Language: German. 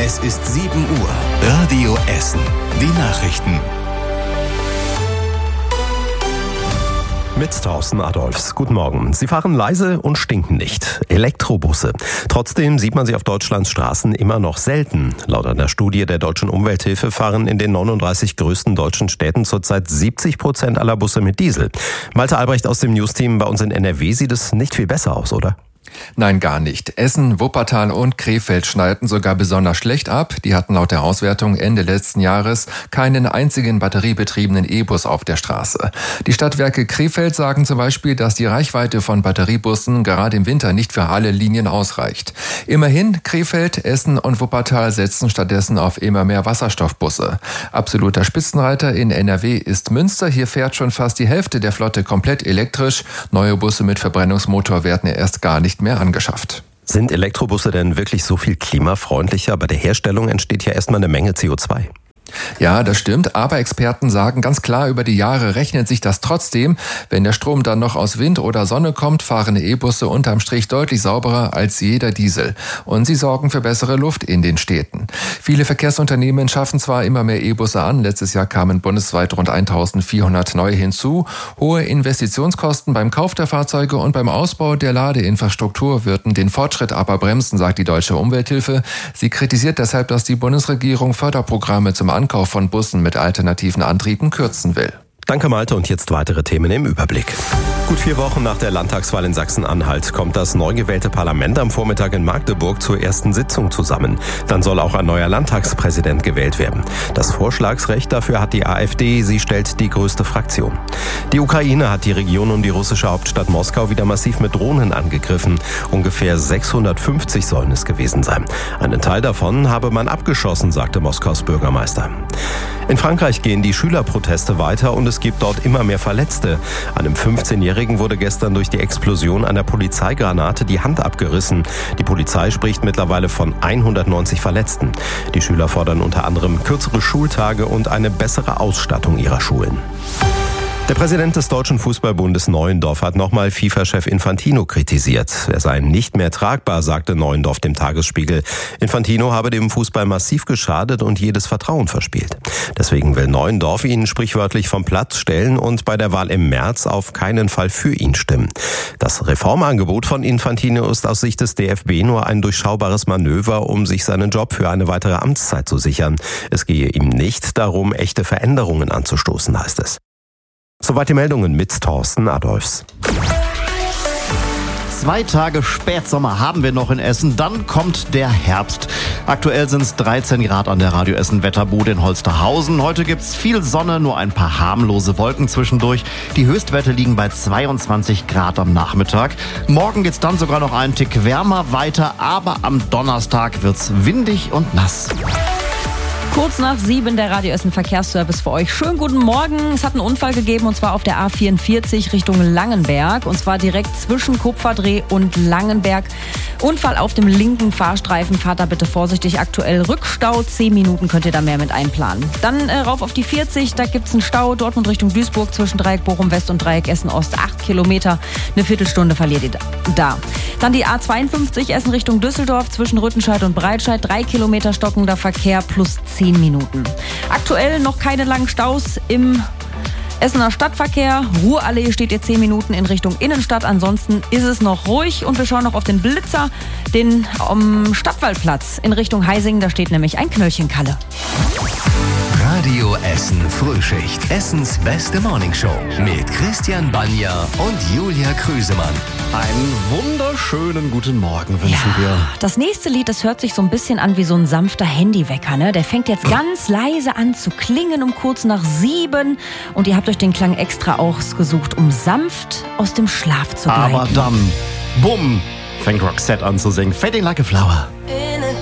Es ist 7 Uhr. Radio Essen. Die Nachrichten. Mit Thorsten Adolphs. Guten Morgen. Sie fahren leise und stinken nicht. Elektrobusse. Trotzdem sieht man sie auf Deutschlands Straßen immer noch selten. Laut einer Studie der Deutschen Umwelthilfe fahren in den 39 größten deutschen Städten zurzeit 70% aller Busse mit Diesel. Malte Albrecht aus dem Newsteam bei uns in NRW sieht es nicht viel besser aus, oder? Nein, gar nicht. Essen, Wuppertal und Krefeld schneiden sogar besonders schlecht ab. Die hatten laut der Auswertung Ende letzten Jahres keinen einzigen batteriebetriebenen E-Bus auf der Straße. Die Stadtwerke Krefeld sagen zum Beispiel, dass die Reichweite von Batteriebussen gerade im Winter nicht für alle Linien ausreicht. Immerhin, Krefeld, Essen und Wuppertal setzen stattdessen auf immer mehr Wasserstoffbusse. Absoluter Spitzenreiter in NRW ist Münster. Hier fährt schon fast die Hälfte der Flotte komplett elektrisch. Neue Busse mit Verbrennungsmotor werden erst gar nicht mehr angeschafft. Sind Elektrobusse denn wirklich so viel klimafreundlicher? Bei der Herstellung entsteht ja erstmal eine Menge CO2. Ja, das stimmt, aber Experten sagen ganz klar, über die Jahre rechnet sich das trotzdem. Wenn der Strom dann noch aus Wind oder Sonne kommt, fahren E-Busse unterm Strich deutlich sauberer als jeder Diesel. Und sie sorgen für bessere Luft in den Städten. Viele Verkehrsunternehmen schaffen zwar immer mehr E-Busse an. Letztes Jahr kamen bundesweit rund 1400 neue hinzu. Hohe Investitionskosten beim Kauf der Fahrzeuge und beim Ausbau der Ladeinfrastruktur würden den Fortschritt aber bremsen, sagt die Deutsche Umwelthilfe. Sie kritisiert deshalb, dass die Bundesregierung Förderprogramme zum Ankauf von Bussen mit alternativen Antrieben kürzen will. Danke Malte und jetzt weitere Themen im Überblick. Gut 4 Wochen nach der Landtagswahl in Sachsen-Anhalt kommt das neu gewählte Parlament am Vormittag in Magdeburg zur ersten Sitzung zusammen. Dann soll auch ein neuer Landtagspräsident gewählt werden. Das Vorschlagsrecht dafür hat die AfD, sie stellt die größte Fraktion. Die Ukraine hat die Region um die russische Hauptstadt Moskau wieder massiv mit Drohnen angegriffen. Ungefähr 650 sollen es gewesen sein. Einen Teil davon habe man abgeschossen, sagte Moskaus Bürgermeister. In Frankreich gehen die Schülerproteste weiter und es gibt dort immer mehr Verletzte. Einem 15-Jährigen wurde gestern durch die Explosion einer Polizeigranate die Hand abgerissen. Die Polizei spricht mittlerweile von 190 Verletzten. Die Schüler fordern unter anderem kürzere Schultage und eine bessere Ausstattung ihrer Schulen. Der Präsident des Deutschen Fußballbundes Neuendorf hat nochmal FIFA-Chef Infantino kritisiert. Er sei nicht mehr tragbar, sagte Neuendorf dem Tagesspiegel. Infantino habe dem Fußball massiv geschadet und jedes Vertrauen verspielt. Deswegen will Neuendorf ihn sprichwörtlich vom Platz stellen und bei der Wahl im März auf keinen Fall für ihn stimmen. Das Reformangebot von Infantino ist aus Sicht des DFB nur ein durchschaubares Manöver, um sich seinen Job für eine weitere Amtszeit zu sichern. Es gehe ihm nicht darum, echte Veränderungen anzustoßen, heißt es. Soweit die Meldungen mit Thorsten Adolphs. 2 Tage Spätsommer haben wir noch in Essen, dann kommt der Herbst. Aktuell sind es 13 Grad an der Radio Essen Wetterbude in Holsterhausen. Heute gibt's viel Sonne, nur ein paar harmlose Wolken zwischendurch. Die Höchstwerte liegen bei 22 Grad am Nachmittag. Morgen geht's dann sogar noch einen Tick wärmer weiter, aber am Donnerstag wird's windig und nass. Kurz nach 7 der Radio Essen Verkehrsservice für euch. Schönen guten Morgen. Es hat einen Unfall gegeben und zwar auf der A44 Richtung Langenberg. Und zwar direkt zwischen Kupferdreh und Langenberg. Unfall auf dem linken Fahrstreifen. Fahrt da bitte vorsichtig. Aktuell Rückstau. 10 Minuten könnt ihr da mehr mit einplanen. Dann rauf auf die 40. Da gibt's einen Stau. Dortmund Richtung Duisburg zwischen Dreieck Bochum West und Dreieck Essen Ost. 8 Kilometer. Eine Viertelstunde verliert ihr da. Dann die A52 Essen Richtung Düsseldorf zwischen Rüttenscheid und Breitscheid. 3 Kilometer stockender Verkehr plus 10 Minuten. Aktuell noch keine langen Staus im Essener Stadtverkehr. Ruhrallee steht ihr 10 Minuten in Richtung Innenstadt. Ansonsten ist es noch ruhig und wir schauen noch auf den Blitzer, den Stadtwaldplatz in Richtung Heisingen. Da steht nämlich ein Knöllchenkalle. Radio Essen Frühschicht. Essens beste Morningshow mit Christian Banja und Julia Krüsemann. Einen wunderschönen guten Morgen wünschen wir. Das nächste Lied, das hört sich so ein bisschen an wie so ein sanfter Handywecker, ne? Der fängt jetzt ganz leise an zu klingen um kurz nach 7. Und ihr habt euch den Klang extra ausgesucht, um sanft aus dem Schlaf zu gleiten. Aber dann, bumm, fängt Roxette an zu singen. Fading like a flower.